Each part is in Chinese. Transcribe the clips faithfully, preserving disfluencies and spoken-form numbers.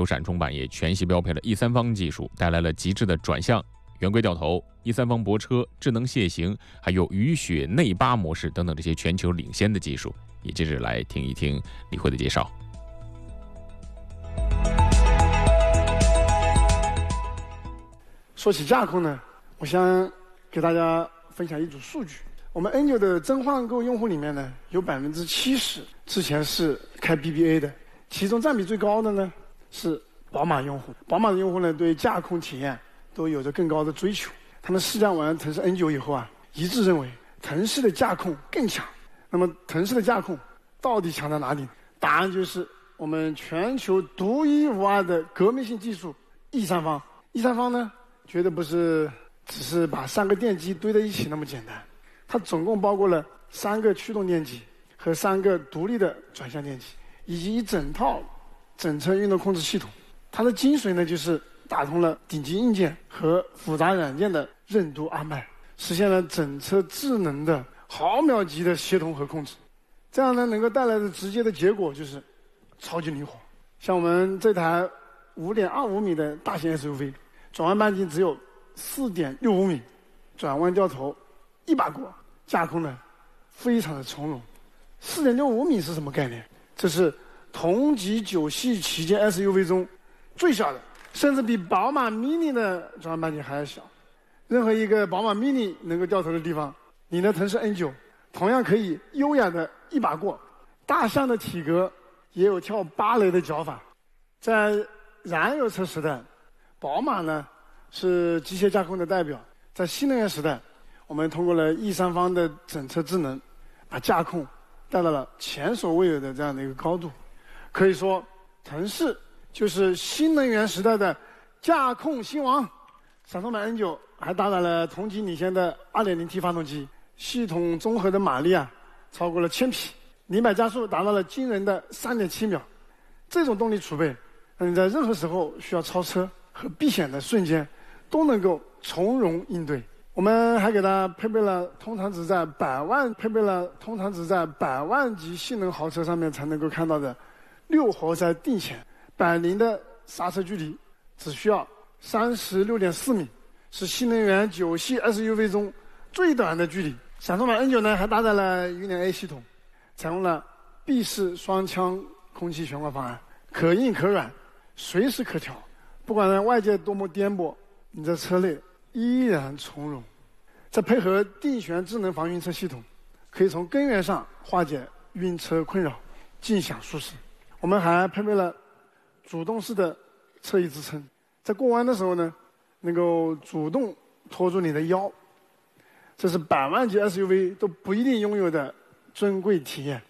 闪充版也全系标配了 E 三方技术，带来了极致的转向、圆规掉头、E 三方泊车、智能卸行，还有雨雪内八模式等等这些全球领先的技术。也接着来听一听李慧的介绍。 说起驾控呢，我想给大家分享一组数据。我们 N 九 的真换购用户里面呢，有百分之七十之前是开 B B A 的，其中占比最高的呢是宝马用户。宝马的用户呢，对驾控体验都有着更高的追求。他们试驾完腾势 N 九 以后啊，一致认为腾势的驾控更强。那么腾势的驾控到底强在哪里？答案就是我们全球独一无二的革命性技术 E 三方。E 三方呢，绝对不是只是把三个电机堆在一起那么简单，它总共包括了三个驱动电机和三个独立的转向电机，以及一整套整车运动控制系统。它的精髓呢，就是打通了顶级硬件和复杂软件的任督二脉，实现了整车智能的毫秒级的协同和控制。这样呢，能够带来的直接的结果就是超级灵活。像我们这台 五点二五米的大型 S U V， 转弯半径只有 四点六五米，转弯掉头一把过，驾控呢非常的从容。 四点六五米是什么概念？这是同级九系旗舰 S U V 中最小的，甚至比宝马 Mini 的转弯半径还要小。任何一个宝马 Mini 能够掉头的地方，你的腾势 N 九 同样可以优雅的一把过。大象的体格也有跳芭蕾的脚法。在燃油车时代，宝马呢是机械驾控的代表。在新能源时代，我们通过了 E 三方的整车智能，把驾控带到了前所未有的这样的一个高度。可以说，腾势就是新能源时代的驾控新王。闪充版 N 九 还搭载了同级领先的 二点零 T 发动机，系统综合的马力啊超过了千匹，零百加速达到了惊人的 三点七秒。这种动力储备，让你在任何时候需要超车和避险的瞬间，都能够从容应对。我们还给它配备了通常只在百万配备了通常只在百万级性能豪车上面才能够看到的六活塞定前，百零的刹车距离只需要 三十六点四米，是新能源九系 S U V 中最短的距离。闪充版 N 九 呢还搭载了云辇 A 系统，采用了闭式双腔空气悬挂方案，可硬可软，随时可调。不管在外界多么颠簸，你在车内依然从容。再配合定旋智能防晕车系统，可以从根源上化解晕车困扰，尽享舒适。我们还配备了主动式的侧翼支撑，在过弯的时候呢，能够主动托住你的腰，这是百万级 S U V 都不一定拥有的珍贵体验。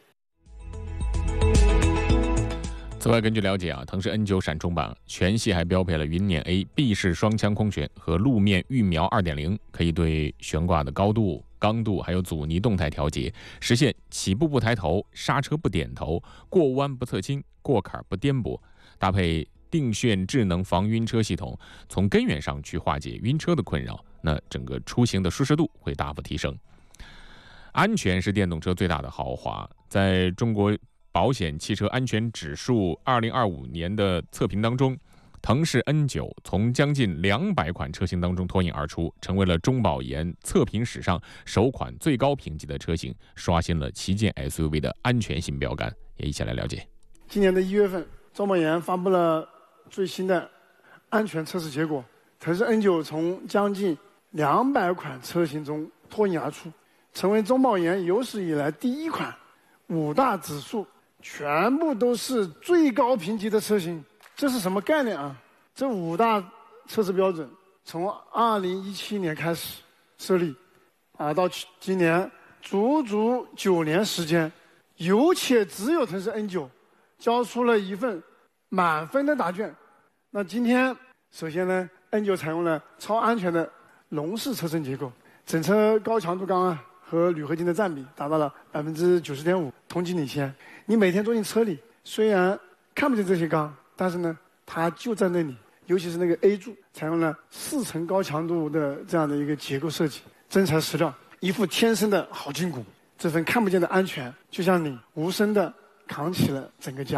此外，根据了解啊，腾势 N 九 闪充版全系还标配了云辇 A 闭式双腔空悬和路面预瞄 二点零， 可以对悬挂的高度、刚度还有阻尼动态调节，实现起步不抬头、刹车不点头、过弯不侧倾、过坎不颠簸。搭配定旋智能防晕车系统，从根源上去化解晕车的困扰，那整个出行的舒适度会大幅提升。安全是电动车最大的豪华，在中国保险汽车安全指数二零二五年的测评当中，腾势 N 九 从将近两百款车型当中脱颖而出，成为了中保研测评史上首款最高评级的车型，刷新了旗舰 S U V 的安全性标杆。也一起来了解。 今年的一月份，中保研发布了最新的安全测试结果，腾势 N 九 从将近两百款车型中脱颖而出，成为中保研有史以来第一款五大指数全部都是最高评级的车型。这是什么概念啊？这五大测试标准从二零一七年开始设立，啊，到今年足足九年时间，有且只有腾势 N 九 交出了一份满分的答卷。那今天首先呢 ，N 九 采用了超安全的笼式车身结构，整车高强度钢啊和铝合金的占比达到了百分之九十点五，同级领先。你每天坐进车里，虽然看不见这些钢，但是呢，它就在那里。尤其是那个 A 柱，采用了四层高强度的这样的一个结构设计，真材实料，一副天生的好筋骨。这份看不见的安全，就像你无声的扛起了整个家。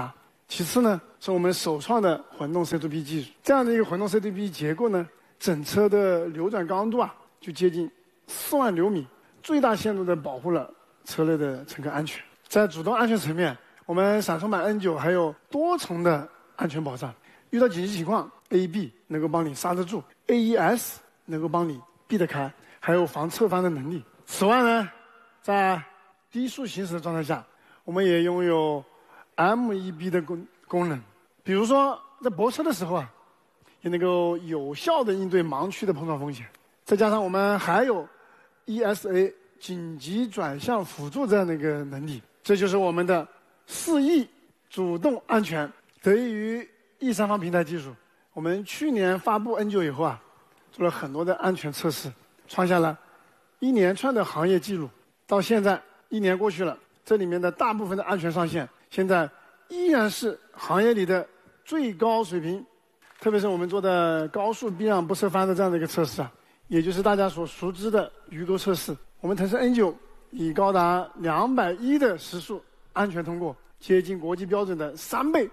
其次呢，是我们首创的混动 C to B 技术。这样的一个混动 C to B 结构呢，整车的流转刚度啊，就接近四万牛米，最大限度地保护了车内的乘客安全。在主动安全层面，我们闪充版 N 九还有多重的安全保障，遇到紧急情况 ，A B 能够帮你刹得住 ，A E S 能够帮你避得开，还有防侧翻的能力。此外呢，在低速行驶的状态下，我们也拥有 M E B 的功功能，比如说在泊车的时候啊，也能够有效地应对盲区的碰撞风险。再加上我们还有 E S A 紧急转向辅助这样的一个能力，这就是我们的四 E 主动安全。得益于 E 三方平台技术，我们去年发布 N 九以后啊，做了很多的安全测试，创下了一连串的行业记录。到现在一年过去了，这里面的大部分的安全上限，现在依然是行业里的最高水平。特别是我们做的高速避让不侧翻的这样的一个测试啊，也就是大家所熟知的鱼钩测试，我们腾势 N 九以高达两百一的时速安全通过，接近国际标准的三倍。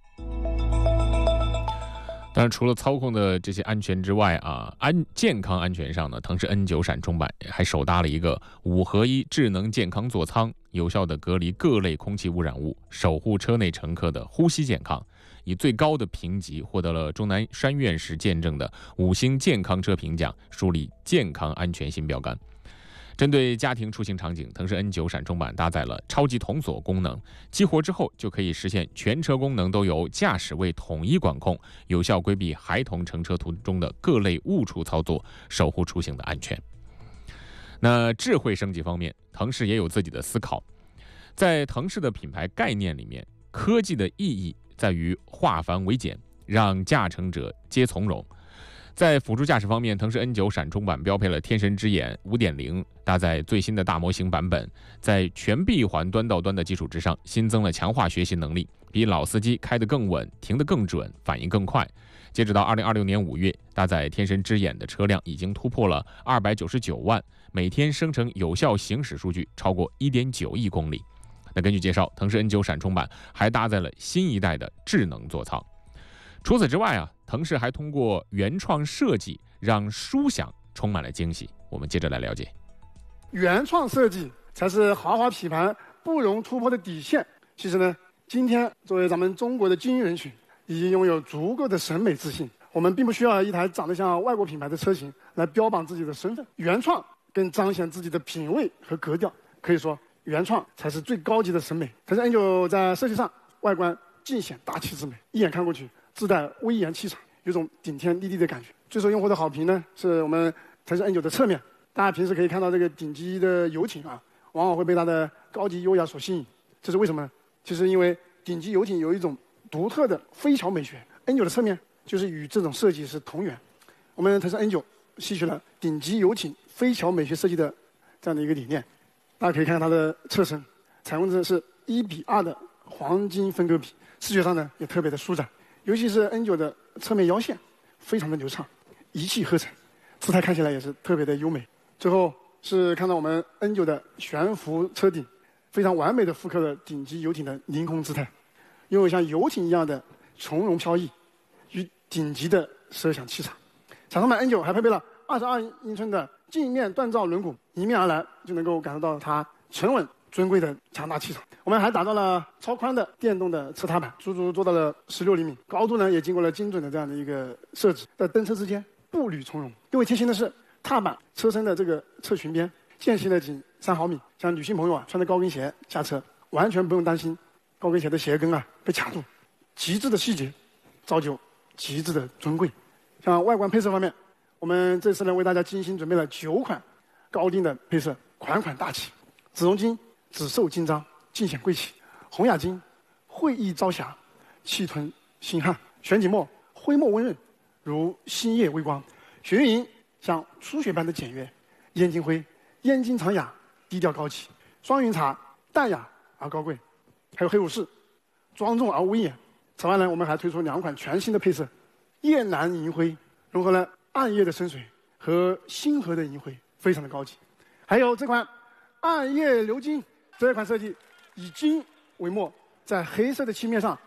当然，除了操控的这些安全之外啊，安健康安全上呢，腾势 N 九闪充版还首搭了一个五合一智能健康座舱，有效地隔离各类空气污染物，守护车内乘客的呼吸健康。以最高的评级获得了钟南山院士见证的五星健康车评奖，树立健康安全新标杆。针对家庭出行场景，腾势 N 九闪充版搭载了超级童锁功能，激活之后就可以实现全车功能都由驾驶位统一管控，有效规避孩童乘车途中的各类误触操作，守护出行的安全。那智慧升级方面，腾势也有自己的思考。在腾势的品牌概念里面，科技的意义在于化繁为简，让驾乘者皆从容。在辅助驾驶方面，腾势 N 九闪充版标配了天神之眼 五点零， 搭载最新的大模型版本，在全闭环端到端的基础之上，新增了强化学习能力，比老司机开得更稳，停得更准，反应更快。截止到二零二六年五月，搭载天神之眼的车辆已经突破了二百九十九万，每天生成有效行驶数据超过 一点九亿公里。那根据介绍，腾势 N 九闪充版还搭载了新一代的智能座舱。除此之外啊，腾势还通过原创设计让舒享充满了惊喜。我们接着来了解， 原创设计才是豪华品牌不容突破的底线。其实呢，今天作为咱们中国的精英人群，已经拥有足够的审美自信，我们并不需要一台长得像外国品牌的车型来标榜自己的身份，原创更彰显自己的品味和格调。可以说，原创才是最高级的审美。腾势 N 九在设计上，外观尽显大气之美，一眼看过去自带威严气场，有种顶天立地的感觉。最受用户的好评呢，是我们腾势 N 九的侧面。大家平时可以看到这个顶级的游艇啊，往往会被它的高级优雅所吸引。这是为什么呢？就是因为顶级游艇有一种独特的飞桥美学 ，N 九的侧面就是与这种设计是同源。我们腾势 N 九吸取了顶级游艇飞桥美学设计的这样的一个理念。大家可以看看它的侧身，采用的是一比二的黄金分割比，视觉上呢也特别的舒展。尤其是 N 九的侧面腰线非常的流畅，一气呵成，姿态看起来也是特别的优美。最后是看到我们 N 九的悬浮车顶，非常完美的复刻了顶级游艇的凌空姿态，拥有像游艇一样的从容飘逸与顶级的奢享气场。闪充版 N 九还配备了二十二英寸的镜面锻造轮毂，迎面而来就能够感受到它沉稳尊贵的强大气场。我们还打造了超宽的电动的侧踏板，足足做到了十六厘米，高度呢也经过了精准的这样的一个设置，在登车之间步履从容。更为贴心的是，踏板车身的这个侧裙边间隙呢仅三毫米，像女性朋友啊穿着高跟鞋下车，完全不用担心高跟鞋的鞋跟啊被卡住。极致的细节造就极致的尊贵。像外观配色方面，我们这次呢为大家精心准备了九款高定的配色，款款大气。紫龙金紫绶金章，尽显贵气；红雅金慧意朝霞，气吞星汉；玄锦墨灰墨温润，如星夜微光；雪域银像初雪般的简约；燕京辉燕京长雅，低调高级；双云茶淡雅而高贵；还有黑武士庄重而威严。此外呢，我们还推出两款全新的配色：夜蓝银灰，融合了暗夜的深水和星河的银灰，非常的高级。还有这款暗夜鎏金，这款设计以金为墨，在黑色的漆面上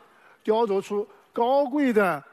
雕琢出高贵的